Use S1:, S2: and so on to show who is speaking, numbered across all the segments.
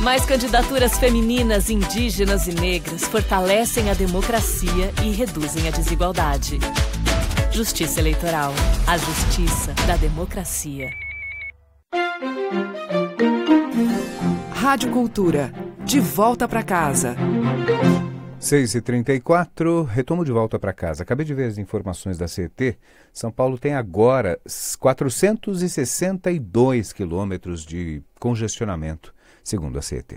S1: Mais candidaturas femininas, indígenas e negras fortalecem a democracia e reduzem a desigualdade. Justiça Eleitoral. A justiça da democracia.
S2: Rádio Cultura. De volta para casa.
S3: 6h34, retomo de volta para casa. Acabei de ver as informações da CET. São Paulo tem agora 462 quilômetros de congestionamento, segundo a CET.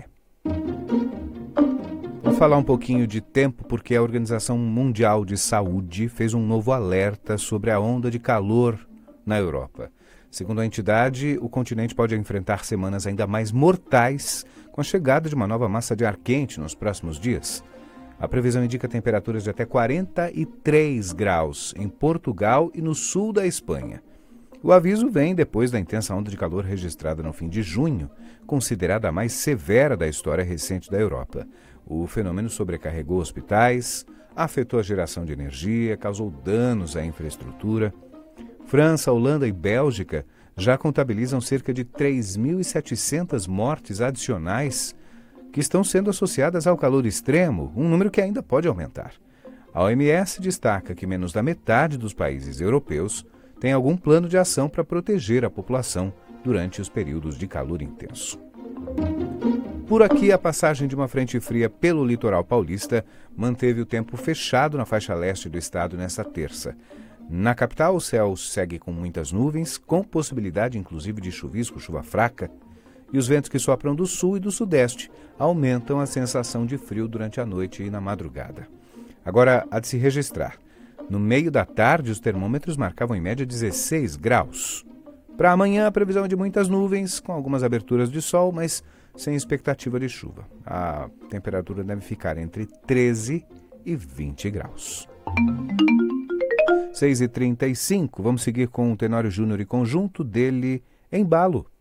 S3: Vou falar um pouquinho de tempo porque a Organização Mundial de Saúde fez um novo alerta sobre a onda de calor na Europa. Segundo a entidade, o continente pode enfrentar semanas ainda mais mortais com a chegada de uma nova massa de ar quente nos próximos dias. A previsão indica temperaturas de até 43 graus em Portugal e no sul da Espanha. O aviso vem depois da intensa onda de calor registrada no fim de junho, considerada a mais severa da história recente da Europa. O fenômeno sobrecarregou hospitais, afetou a geração de energia, causou danos à infraestrutura. França, Holanda e Bélgica já contabilizam cerca de 3.700 mortes adicionais que estão sendo associadas ao calor extremo, um número que ainda pode aumentar. A OMS destaca que menos da metade dos países europeus tem algum plano de ação para proteger a população durante os períodos de calor intenso. Por aqui, a passagem de uma frente fria pelo litoral paulista manteve o tempo fechado na faixa leste do estado nesta terça. Na capital, o céu segue com muitas nuvens, com possibilidade inclusive de chuvisco, chuva fraca, e os ventos que sopram do sul e do sudeste aumentam a sensação de frio durante a noite e na madrugada. Agora, há de se registrar. No meio da tarde, os termômetros marcavam em média 16 graus. Para amanhã, a previsão é de muitas nuvens, com algumas aberturas de sol, mas sem expectativa de chuva. A temperatura deve ficar entre 13 e 20 graus. 6h35, vamos seguir com o Tenório Júnior e conjunto dele, Embalo.